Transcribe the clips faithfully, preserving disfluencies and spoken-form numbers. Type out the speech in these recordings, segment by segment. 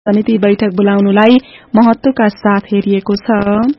समिति बैठक बोलाउनुलाई महत्वका साथ हेरिएको छ।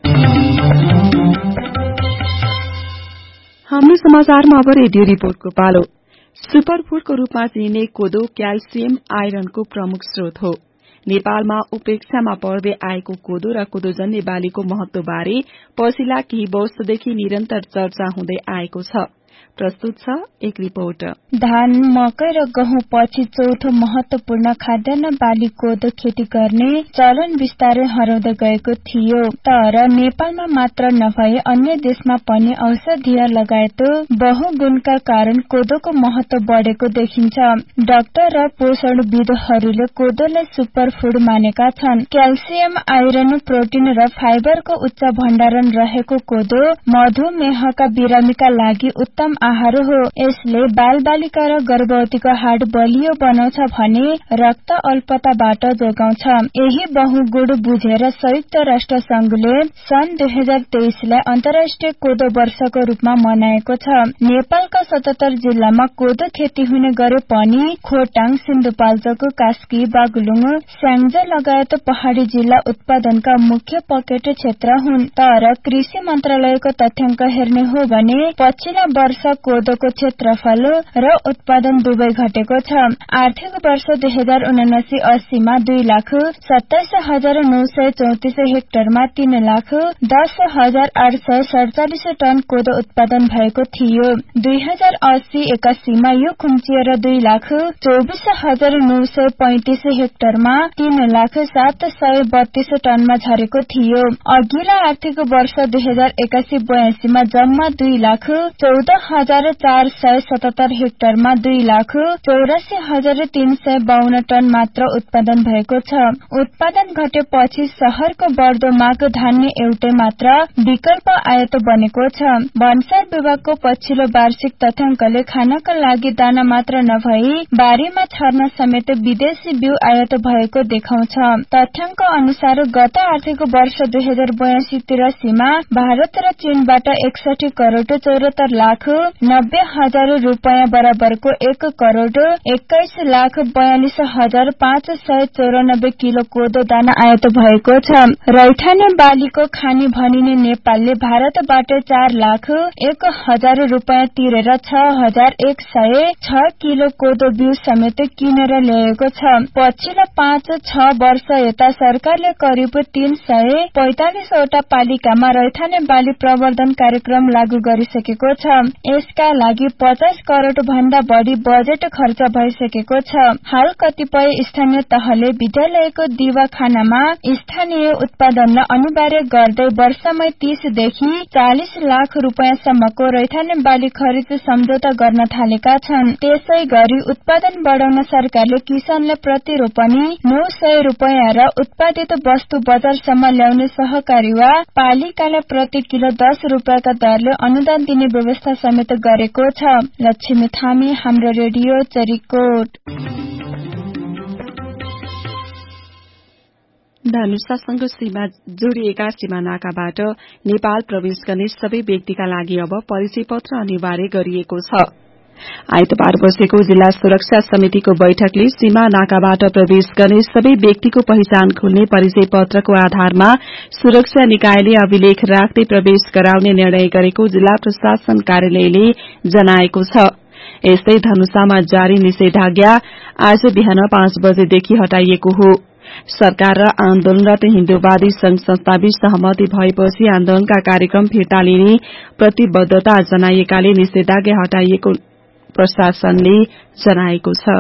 हाम्रो समाचारमा अब रेडियो रिपोर्टको पालो। सुपरफूडको रूपमा चिनिने कोदो क्याल्सियम आइरनको प्रमुख स्रोत हो। नेपालमा उपेक्षामा पर्दै आएको कोदो र कोदोजन्य बालीको महत्वबारे पछिल्ला केही वर्षदेखि निरन्तर चर्चा हुँदै आएको छ। प्रस्तुत छ एक रिपोर्ट। धान, मकै र गहुँ पछि चौथो महत्वपूर्ण खाद्यान्न बाली कोदो खेती गर्ने चलन बिस्तारै हराउँदै गएको थियो। तर नेपालमा मात्र नभई अन्य देशमा पनि औषधीय लगायत बहुगुणका कारण कोदोको महत्व बढेको देखिन्छ। डाक्टर र पोषणविदहरूले कोदोलाई सुपरफूड मानेका छन्। क्याल्सियम, आइरन, प्रोटिन र फाइबरको उच्च भण्डारण रहेको कोदो मधुमेहका बिरामीका लागि उत्तम आहार हो। यसले बालबालिका र गर्भवतीको हाड बलियो बनाउँछ भने रक्त अल्पताबाट जोगाउँछ। यही बहुगुण बुझेर संयुक्त राष्ट्र संघले सन् दुई हजार तेइसलाई अन्तर्राष्ट्रिय कोदो वर्षको रूपमा मनाएको छ। नेपालका सतहत्तर जिल्लामा कोदो खेती हुने गरे पनि खोटाङ, सिन्धुपाल्चोक, कास्की, बागलुङ, स्याङ्जा लगायत पहाड़ी जिल्ला उत्पादनका मुख्य पकेट क्षेत्र हुन्। तर कृषि मन्त्रालयको तथ्याङ्क हेर्ने हो भने पछिल्ला वर्ष कोदोको क्षेत्रफल र उत्पादन दुवै घटेको छ। आर्थिक वर्ष दुई हजार उनासी अस्सीमा दुई लाख सत्ताइस हजार नौ सय चौतिस हेक्टरमा तीन लाख दस हजार आठ सय सड़चालिस टन कोदो उत्पादन भएको थियो। दुई हजार अस्सी एकासीमा यो खुम्चिएर दुई लाख चौबिस हजार नौ सय पैंतिस हेक्टरमा तीन लाख सात सय बत्तीस टनमा झरेको थियो। अघिल्ला आर्थिक वर्ष दुई हजार एकासी बयासीमा जम्मा दुई लाख चौध हजार चार सय सतहत्तर हेक्टरमा दुई लाख चौरासी हजार तीन सय बाहन्न टन मात्र उत्पादन भएको छ। उत्पादन घटेपछि शहरको बढ्दो माग धान्ने एउटै मात्र विकल्प आयात बनेको छ। भन्सार विभागको पछिल्लो वार्षिक तथ्याङ्कले खानका लागि दाना मात्र नभई बारीमा छर्न समेत विदेशी बिउ आयात भएको देखाउँछ। तथ्याङ्क अनुसार गत आर्थिक वर्ष दुई हजार बयासी तिरासीमा भारत र चीनबाट एकसठी करोड़ चौरात्तर लाख नब्बे हजार रूपयाँ बराबरको एक करोड़ एक्काइस लाख बयालिस हजार पाँच सय चौरानब्बे किलो कोदो दाना आयात भएको छ। रैथाने बालीको खानी भनिने नेपालले भारतबाट चार लाख एक हजार रूपयाँ तिरेर छ हजार एक सय छ किलो कोदो बिउ समेत किनेर ल्याएको छ। पछिल्लो पाँच छ वर्ष यता सरकारले करिब तीन सय पैंतालिसवटा पालिकामा रैथाने बाली प्रवर्धन कार्यक्रम लागू गरिसकेको छ। यसका लागि पचास करोड़ भन्दा बढ़ी बजेट खर्च भइसकेको छ। हाल कतिपय स्थानीय तहले विद्यालयको दिवाखानामा स्थानीय उत्पादनलाई अनिवार्य गर्दै वर्षमै तीस देखि चालिस लाख रूपयाँसम्मको रैथाने बाली खरिद सम्झौता गर्न थालेका छन्। त्यसै गरी उत्पादन बढ़ाउन सरकारले किसानलाई प्रति रोपनी नौ सय रूपयाँ र उत्पादित वस्तु बजारसम्म ल्याउने सहकारी वा पालिकालाई प्रति किलो दस रूपयाँका दरले अनुदान दिने व्यवस्था समेत गरेको छ। लक्ष्मी थामी, हाम्रो रेडियो चरिकोट। धनुषासँग सीमा जोडिएका सीमा नाकाबाट नेपाल प्रवेश गर्ने सबै व्यक्तिका लागि अब परिचय पत्र अनिवार्य गरिएको छ। आइतबार बसेको जिल्ला सुरक्षा समितिको बैठकले सीमा नाकाबाट प्रवेश गर्ने सबै व्यक्तिको पहिचान खुल्ने परिचय पत्रको आधारमा सुरक्षा निकायले अभिलेख राख्दै प्रवेश गराउने निर्णय गरेको जिल्ला प्रशासन कार्यालयले जनाएको छ। यस्तै धनुषामा जारी निषेधाज्ञा आज बिहान पाँच बजेदेखि हटाइएको हो। सरकार र आन्दोलनरत हिन्दूवादी संघ संस्थाबीच सहमति भएपछि आन्दोलनका कार्यक्रम फिर्ता लिने प्रतिबद्धता जनाइएकाले निषेधाज्ञा हटाइएको प्रशासनले जनाएको छ।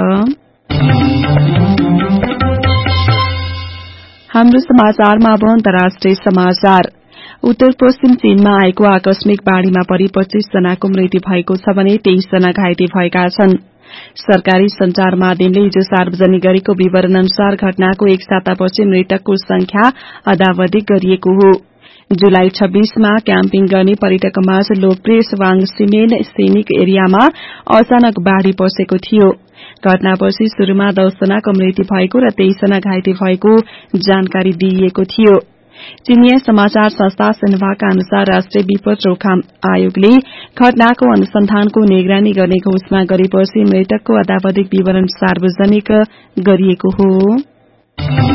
हाम्रो समाचारमा अब अन्तर्राष्ट्रिय समाचार। उत्तर पश्चिम चीनमा आएको आकस्मिक बाढ़ीमा परि पच्चीस जनाको मृत्यु भएको छ भने तेइस जना घाइते भएका छन्। सरकारी संचार माध्यमले हिजो सार्वजनिक गरेको विवरण अनुसार घटनाको एक सातापछि मृतकको संख्या अद्यावधिक गरिएको हो। जुलाई छब्बीसमा क्याम्पिङ गर्ने पर्यटकमाझ लोकप्रिय स्वाङसिमेन सैनिक एरियामा अचानक बाढ़ी पसेको थियो। घटनापछि शुरूमा दस जनाको मृत्यु भएको र तेइस जना घाइते भएको जानकारी दिइएको थियो। चीनिया समाचार संस्था सिन्हुआका अनुसार राष्ट्रिय विपद रोकथाम आयोगले घटनाको अनुसन्धानको निगरानी गर्ने घोषणा गरेपछि मृतकको अद्यावधिक विवरण सार्वजनिक गरिएको हो।